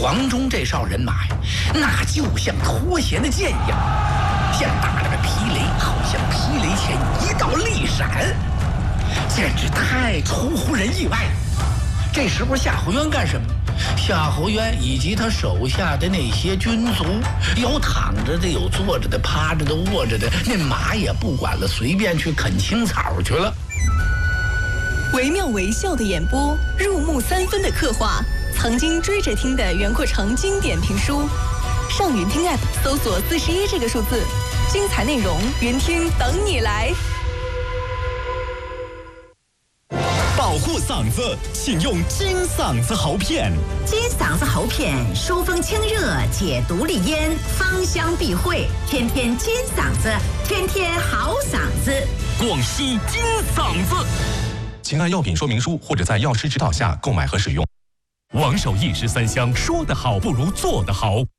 黄忠这哨人马呀，那就像脱弦的箭一样，像打了个霹雷，好像霹雷前一道利闪，简直太出乎人意外了。这时候夏侯渊干什么？夏侯渊以及他手下的那些军卒，有躺着的，有坐着的，趴着的，卧着的，那马也不管了，随便去啃青草去了。 惟妙惟肖的演播，入木三分的刻画，曾经追着听的袁阔成经典评书。上云听 App 搜索41这个数字，精彩内容云听等你来。 保护嗓子，请用金嗓子喉片。 金嗓子喉片疏风清热，解毒利咽，芳香避秽，天天金嗓子，天天好嗓子。 广西金嗓子。 请按药品说明书或者在药师指导下购买和使用。 王守义13香，说得好不如做得好。